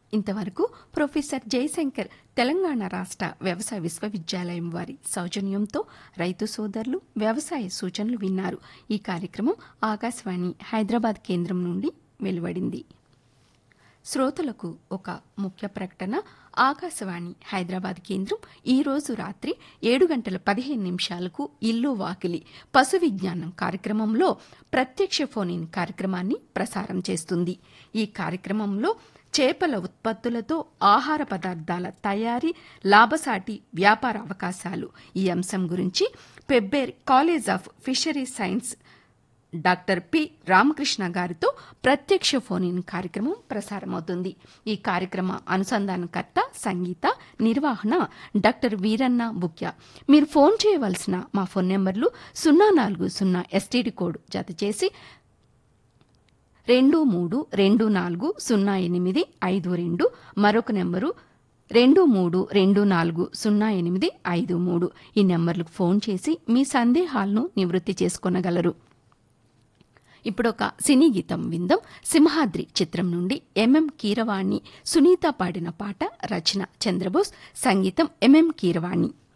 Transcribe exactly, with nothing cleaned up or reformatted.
ఇంతవరకు ప్రొఫెసర్ జయశంకర్ తెలంగాణ రాష్ట్ర వ్యవసాయ విశ్వవిద్యాలయం వారి సౌజన్యంతో రైతు సోదరులు వ్యవసాయ సూచనలు విన్నారు. ఈ కార్యక్రమం ఆకాశవాణి హైదరాబాద్ కేంద్రం నుండి వెలువడింది. శ్రోతలకు ఒక ముఖ్య ప్రకటన. ఆకాశవాణి హైదరాబాద్ కేంద్రం ఈ రోజు రాత్రి ఏడు గంటల పదిహేను నిమిషాలకు ఇల్లు వాకిలి పశు విజ్ఞానం కార్యక్రమంలో ప్రత్యక్ష ఫోన్ ఇన్ కార్యక్రమాన్ని ప్రసారం చేస్తుంది. ఈ కార్యక్రమంలో చేపల ఉత్పత్తులతో ఆహార పదార్థాల తయారీ, లాభసాటి వ్యాపార అవకాశాలు ఈ అంశం గురించి Pebbair college of fishery science doctor P Ramakrishna గారితో ప్రత్యక్ష ఫోన్ ఇన్ కార్యక్రమం ప్రసారమవుతుంది. ఈ కార్యక్రమ అనుసంధానకర్త సంగీత, నిర్వహణ డాక్టర్ వీరన్న బుక్య. మీరు ఫోన్ చేయవలసిన మా ఫోన్ నెంబర్లు సున్నా నాలుగు సున్నా ఎస్టీడీ కోడ్ జత చేసి రెండు మూడు రెండు నాలుగు సున్నా ఎనిమిది ఐదు రెండు, మరొక నెంబరు రెండు మూడు రెండు నాలుగు సున్నా ఎనిమిది ఐదు మూడు. ఈ నెంబర్లకు ఫోన్ చేసి మీ సందేహాలను నివృత్తి చేసుకొనగలరు. ఇప్పుడొక సినీ గీతం విందాం. సింహాద్రి చిత్రం నుండి ఎంఎం కీరవాణి, సునీత పాడిన పాట. రచన చంద్రబోస్, సంగీతం ఎంఎం కీరవాణి.